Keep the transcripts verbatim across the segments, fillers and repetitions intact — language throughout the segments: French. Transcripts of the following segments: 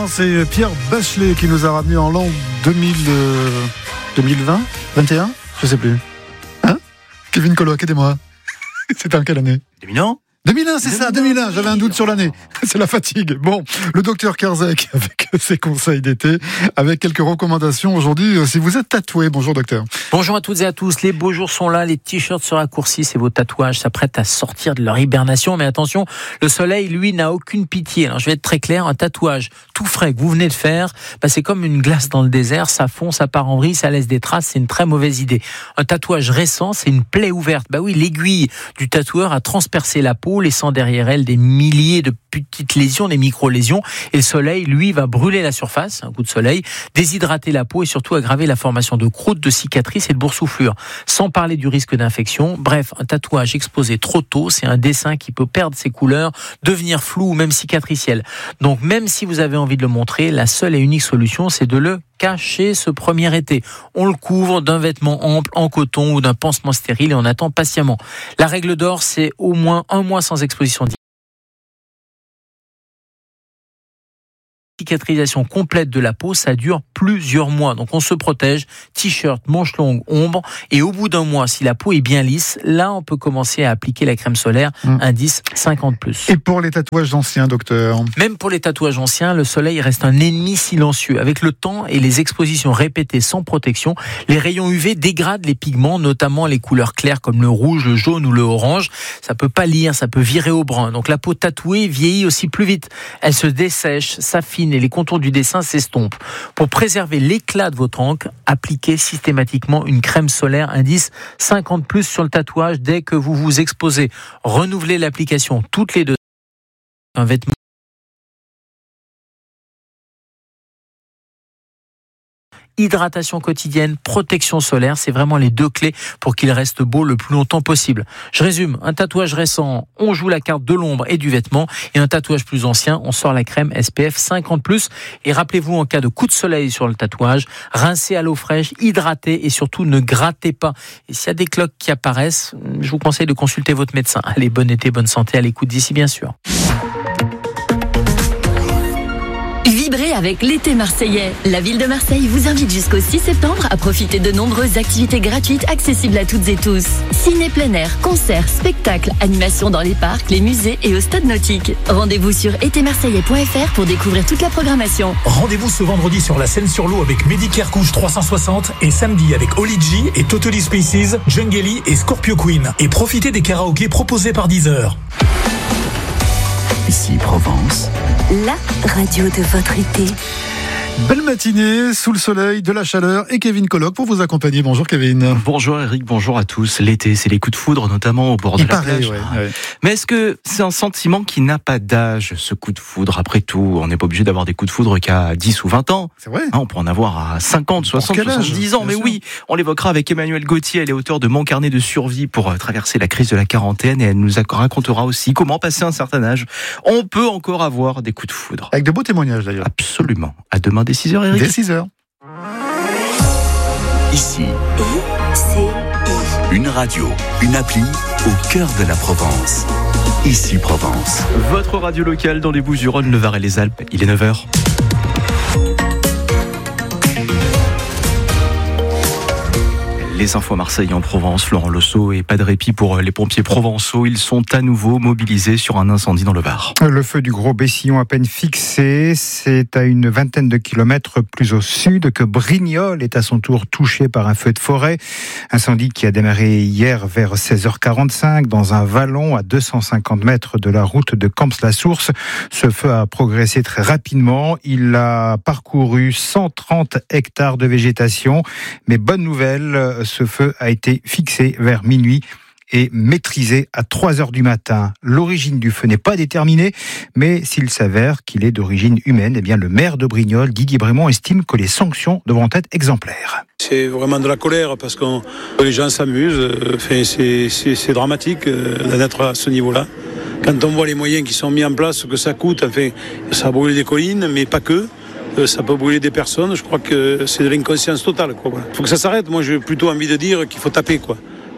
C'est Pierre Bachelet qui nous a ramené en l'an deux mille, euh, deux mille vingt, vingt et un, je sais plus. Hein Kevin Colloque, aidez-moi. C'était en quelle année? deux mille un deux mille un, c'est ça, deux mille un, j'avais un doute sur l'année. C'est la fatigue. Bon, le docteur Karzek avec ses conseils d'été, avec quelques recommandations aujourd'hui. Si vous êtes tatoué, bonjour docteur. Bonjour à toutes et à tous, les beaux jours sont là, les t-shirts se raccourcissent et vos tatouages s'apprêtent à sortir de leur hibernation. Mais attention, le soleil, lui, n'a aucune pitié. Alors, je vais être très clair, un tatouage tout frais que vous venez de faire, bah, c'est comme une glace dans le désert, ça fond, ça part en vrille, ça laisse des traces, c'est une très mauvaise idée. Un tatouage récent, c'est une plaie ouverte. Bah oui, l'aiguille du tatoueur a transpercé la peau, laissant derrière elle des milliers de petites lésions, des micro-lésions. Et le soleil, lui, va brûler la surface, un coup de soleil, déshydrater la peau et surtout aggraver la formation de croûtes, de cicatrices et de boursouflures. Sans parler du risque d'infection. Bref, un tatouage exposé trop tôt, c'est un dessin qui peut perdre ses couleurs, devenir flou ou même cicatriciel. Donc même si vous avez envie de le montrer, la seule et unique solution, c'est de le cacher ce premier été. On le couvre d'un vêtement ample en coton ou d'un pansement stérile et on attend patiemment. La règle d'or, c'est au moins un mois sans exposition. Cicatrisation complète de la peau, ça dure plusieurs mois. Donc on se protège, t-shirt, manches longues, ombre, et au bout d'un mois, si la peau est bien lisse, là on peut commencer à appliquer la crème solaire, mmh. indice cinquante plus. Et pour les tatouages anciens, docteur? Même pour les tatouages anciens, le soleil reste un ennemi silencieux. Avec le temps et les expositions répétées sans protection, les rayons U V dégradent les pigments, notamment les couleurs claires comme le rouge, le jaune ou le orange. Ça peut pâlir, ça peut virer au brun. Donc la peau tatouée vieillit aussi plus vite. Elle se dessèche, s'affine et les contours du dessin s'estompent. Pour préserver l'éclat de votre encre, appliquez systématiquement une crème solaire indice cinquante plus sur le tatouage dès que vous vous exposez. Renouvelez l'application toutes les deux. Un vêtement hydratation quotidienne, protection solaire, c'est vraiment les deux clés pour qu'il reste beau le plus longtemps possible. Je résume, un tatouage récent, on joue la carte de l'ombre et du vêtement, et un tatouage plus ancien, on sort la crème S P F cinquante plus. Et rappelez-vous, en cas de coup de soleil sur le tatouage, rincez à l'eau fraîche, hydratez et surtout ne grattez pas. Et s'il y a des cloques qui apparaissent, je vous conseille de consulter votre médecin. Allez, bon été, bonne santé, à l'écoute d'ici bien sûr. Vibrez avec l'été marseillais. La ville de Marseille vous invite jusqu'au six septembre à profiter de nombreuses activités gratuites accessibles à toutes et tous. Ciné plein air, concerts, spectacles, animations dans les parcs, les musées et au stade nautique. Rendez-vous sur été marseillais point f r pour découvrir toute la programmation. Rendez-vous ce vendredi sur la Seine-sur-Lot avec Medicare Couche trois cent soixante et samedi avec Oli G et Totally Spaces, Jungeli et Scorpio Queen. Et profitez des karaokés proposés par Deezer. Ici Provence, la radio de votre été. Belle matinée, sous le soleil, de la chaleur et Kevin Colloque pour vous accompagner. Bonjour Kevin. Bonjour Eric, bonjour à tous. L'été, c'est les coups de foudre, notamment au bord de Il la paraît, plage. Ouais, ouais. Mais est-ce que c'est un sentiment qui n'a pas d'âge, ce coup de foudre? Après tout, on n'est pas obligé d'avoir des coups de foudre qu'à dix ou vingt ans. C'est vrai. Hein, on peut en avoir à cinquante, soixante, soixante-dix ans. Mais sûr. Oui, on l'évoquera avec Emmanuel Gauthier. Elle est auteure de Mon carnet de survie pour traverser la crise de la quarantaine. Et elle nous racontera aussi comment, passer un certain âge, on peut encore avoir des coups de foudre. Avec de beaux témoignages d'ailleurs. Absolument. À demain dès six heures, Eric. Dès six heures. ici, I C I. une radio, une appli au cœur de la Provence. Ici Provence. Votre radio locale dans les Bouches-du-Rhône, le Var et les Alpes. Il est neuf heures. Les infos Marseille en Provence, Florent Losso, et pas de répit pour les pompiers provençaux. Ils sont à nouveau mobilisés sur un incendie dans le Var. Le feu du Gros Bessillon à peine fixé, c'est à une vingtaine de kilomètres plus au sud que Brignoles est à son tour touché par un feu de forêt. Incendie qui a démarré hier vers seize heures quarante-cinq dans un vallon à deux cent cinquante mètres de la route de Camps-la-Source. Ce feu a progressé très rapidement. Il a parcouru cent trente hectares de végétation. Mais bonne nouvelle, ce feu a été fixé vers minuit et maîtrisé à trois heures du matin. L'origine du feu n'est pas déterminée, mais s'il s'avère qu'il est d'origine humaine, eh bien le maire de Brignoles, Didier Brémond, estime que les sanctions devront être exemplaires. C'est vraiment de la colère parce que les gens s'amusent. Enfin, c'est, c'est, c'est dramatique d'être à ce niveau-là. Quand on voit les moyens qui sont mis en place, ce que ça coûte, enfin, ça a brûlé des collines, mais pas que. Ça peut brûler des personnes. Je crois que c'est de l'inconscience totale, quoi. Voilà. Faut que ça s'arrête. Moi, j'ai plutôt envie de dire qu'il faut taper, quoi.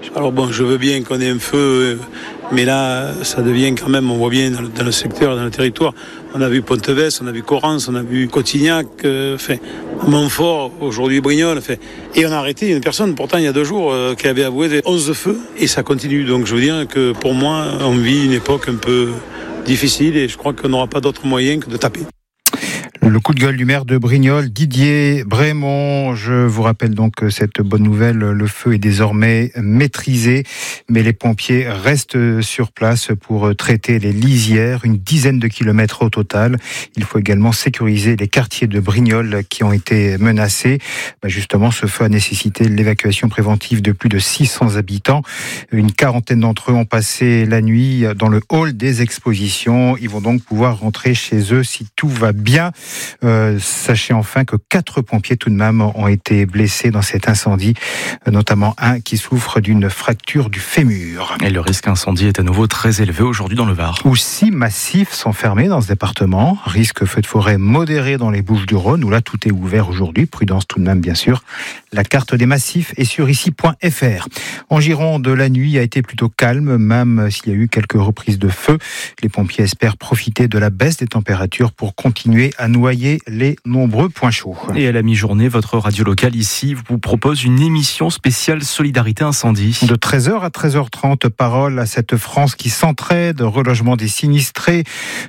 Alors bon, je veux bien qu'on ait un feu, mais là, ça devient quand même, on voit bien dans le, dans le secteur, dans le territoire. On a vu Pontevès, on a vu Corrence, on a vu Cotignac, euh, enfin, Montfort, aujourd'hui Brignoles. Enfin, et on a arrêté une personne, pourtant il y a deux jours, euh, qui avait avoué onze feux, et ça continue. Donc je veux dire que pour moi, on vit une époque un peu difficile, et je crois qu'on n'aura pas d'autre moyen que de taper. Le coup de gueule du maire de Brignoles, Didier Brémond. Je vous rappelle donc cette bonne nouvelle, le feu est désormais maîtrisé, mais les pompiers restent sur place pour traiter les lisières, une dizaine de kilomètres au total. Il faut également sécuriser les quartiers de Brignoles qui ont été menacés. Justement, ce feu a nécessité l'évacuation préventive de plus de six cents habitants. Une quarantaine d'entre eux ont passé la nuit dans le hall des expositions. Ils vont donc pouvoir rentrer chez eux si tout va bien. Euh, sachez enfin que quatre pompiers tout de même ont été blessés dans cet incendie, notamment un qui souffre d'une fracture du fémur. Et le risque incendie est à nouveau très élevé aujourd'hui dans le Var. Où six massifs sont fermés dans ce département. Risque feu de forêt modéré dans les Bouches-du-Rhône, où là tout est ouvert aujourd'hui. Prudence tout de même bien sûr. La carte des massifs est sur ici point f r. En Gironde, la nuit a été plutôt calme, même s'il y a eu quelques reprises de feu. Les pompiers espèrent profiter de la baisse des températures pour continuer à noyer les nombreux points chauds. Et à la mi-journée, votre radio locale ici vous propose une émission spéciale Solidarité Incendie. De treize heures à treize heures trente, parole à cette France qui s'entraide, relogement des sinistrés.